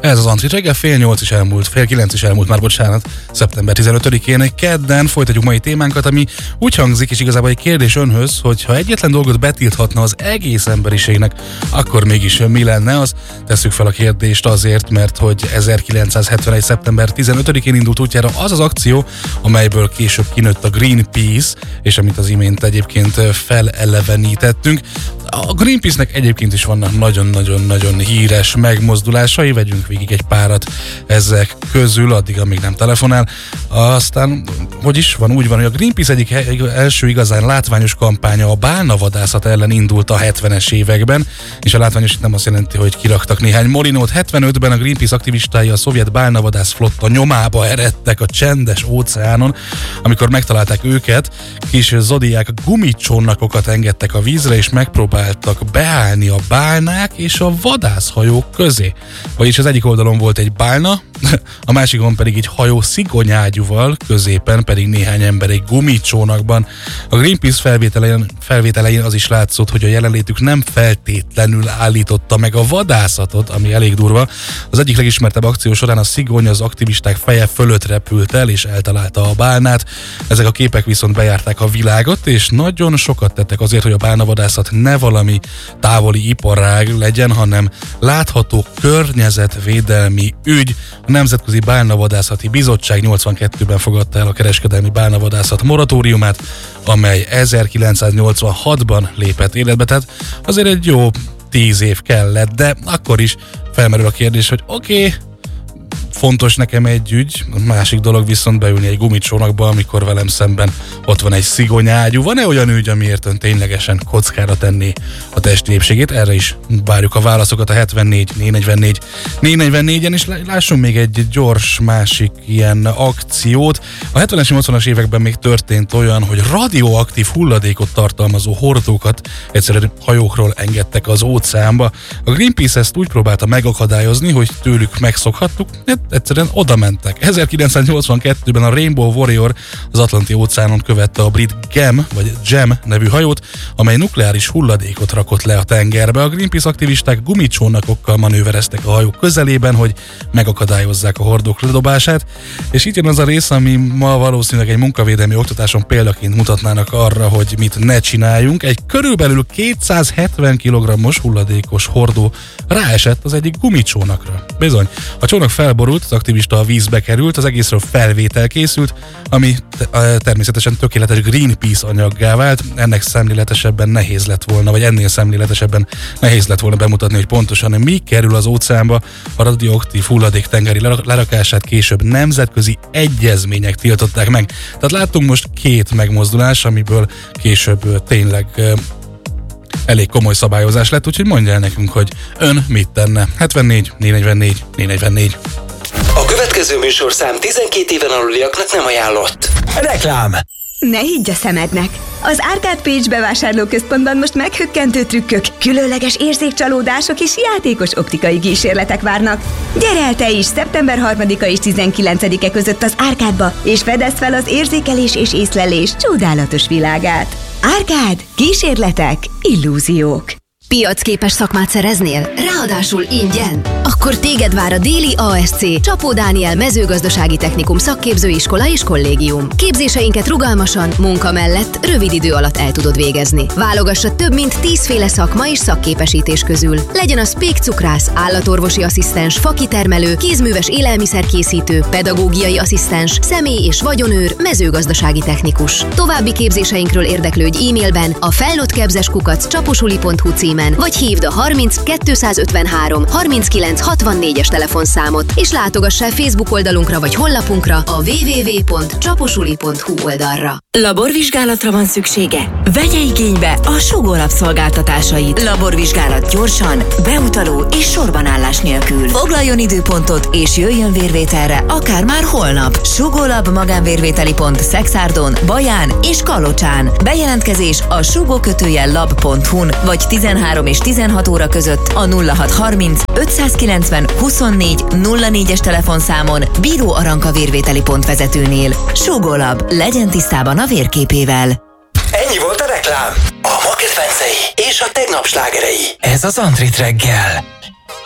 Ez az Antrit reggel, fél 9 is elmúlt már, bocsánat, szeptember 15-én, kedden folytatjuk mai témánkat, ami úgy hangzik, és igazából egy kérdés önhöz, hogy ha egyetlen dolgot betilthatna az egész emberiségnek, akkor mégis mi lenne az? Tesszük fel a kérdést azért, mert hogy 1971. szeptember 15-én indult útjára az az akció, amelyből később kinőtt a Greenpeace, és amit az imént egyébként felelevenítettünk. A Greenpeace-nek egyébként is vannak nagyon-nagyon-nagyon híres megmozdulásai, vegyünk végig egy párat ezek közül, addig, amíg nem telefonál. Aztán, úgy van, hogy a Greenpeace egyik első igazán látványos kampánya a bálnavadászat ellen indult a 70-es években, és a látványos nem azt jelenti, hogy kiraktak néhány molinót. 75-ben a Greenpeace aktivistái a szovjet bálnavadász flotta nyomába eredtek a Csendes óceánon, amikor megtalálták őket, kis zodiák gumicsónakokat engedtek a vízre, és megpróbáltak beállni a bálnák és a vadászhajók közé. Vagyis az egyik oldalon volt egy bálna, a másikon pedig egy hajó szigonyágyúval, középen pedig néhány ember egy gumicsónakban. A Greenpeace felvételein az is látszott, hogy a jelenlétük nem feltétlenül állította meg a vadászatot, ami elég durva. Az egyik legismertebb akció során a szigony az aktivisták feje fölött repült el, és eltalálta a bálnát. Ezek a képek viszont bejárták a világot, és nagyon sokat tettek azért, hogy a bálnavadászat ne valami távoli iparág legyen, hanem látható környezetvédelmi ügy. A Nemzetközi Bálnavadászati Bizottság 82-ben fogadta el a kereskedelmi bálnavadászat moratóriumát, amely 1986-ban lépett életbe, tehát azért egy jó 10 év kellett, de akkor is felmerül a kérdés, hogy oké, fontos nekem egy ügy, a másik dolog viszont beülni egy gumicsónakba, amikor velem szemben ott van egy szigonyágyú. Van-e olyan ügy, amiért ön ténylegesen kockára tenné a testi épségét? Erre is várjuk a válaszokat a 74 444 444-en, és lássunk még egy gyors másik ilyen akciót. A 70-es 80-as években még történt olyan, hogy radioaktív hulladékot tartalmazó hordókat egyszerűen hajókról engedtek az óceánba. A Greenpeace ezt úgy próbálta megakadályozni, hogy tőlük megszokhattuk, egyszerűen oda mentek. 1982-ben a Rainbow Warrior az Atlanti óceánon követte a brit GEM nevű hajót, amely nukleáris hulladékot rakott le a tengerbe. A Greenpeace aktivisták gumicsónakokkal manővereztek a hajók közelében, hogy megakadályozzák a hordók ledobását, és itt jön az a rész, ami ma valószínűleg egy munkavédelmi oktatáson példaként mutatnának arra, hogy mit ne csináljunk. Egy körülbelül 270 kg-os hulladékos hordó ráesett az egyik gumicsónakra. Bizony, a csónak felborult, az aktivista a vízbe került, az egészről felvétel készült, ami természetesen tökéletes Greenpeace anyaggá vált. Ennél szemléletesebben nehéz lett volna bemutatni, hogy pontosan mi kerül az óceánba. A radioaktív hulladék tengeri lerakását később nemzetközi egyezmények tiltották meg. Tehát láttunk most két megmozdulás, amiből később tényleg elég komoly szabályozás lett, úgyhogy mondja el nekünk, hogy ön mit tenne. 74 444 444. A következő műsorszám 12 éven aluliaknak nem ajánlott. Reklám! Ne higgy a szemednek! Az Arcade Page bevásárlóközpontban most meghökkentő trükkök, különleges érzékcsalódások és játékos optikai kísérletek várnak. Gyere el te is szeptember 3-a és 19-e között az Arcade-ba, és fedezd fel az érzékelés és észlelés csodálatos világát. Arcade. Kísérletek, illúziók. Piacképes szakmát szereznél? Ráadásul ingyen? Akkor téged vár a Déli ASC, Csapó Dániel mezőgazdasági technikum szakképzőiskola és kollégium. Képzéseinket rugalmasan, munka mellett rövid idő alatt el tudod végezni. Válogassa több mint 10 féle szakma és szakképesítés közül. Legyen az pékcukrász, állatorvosi asszisztens, fakitermelő, kézműves élelmiszerkészítő, pedagógiai asszisztens, személy- és vagyonőr, mezőgazdasági technikus. További képzéseinkről érdeklődj e-mailben a felnőtttkepzeskukac.csaposuli.hu címen, vagy hívd a 30 253 39 64-es telefonszámot, és látogass el Facebook oldalunkra vagy honlapunkra a www.csaposuli.hu oldalra. Laborvizsgálatra van szüksége? Vegye igénybe a Sugó Lab szolgáltatásait. Laborvizsgálat gyorsan, beutaló és sorbanállás nélkül. Foglaljon időpontot és jöjjön vérvételre akár már holnap. Sugó Lab magánvérvételi pont Szexárdon, Baján és Kalocsán. Bejelentkezés a sugó-lab.hu-n vagy 13 és 16 óra között a 0630 590 24 04-es telefonszámon Bíró Aranka vérvételi pontvezetőnél. Sugó Lab, legyen tisztában a vérképével. Ennyi volt a reklám. A ma kedvencei és a tegnap slágerei. Ez az Antrit reggel.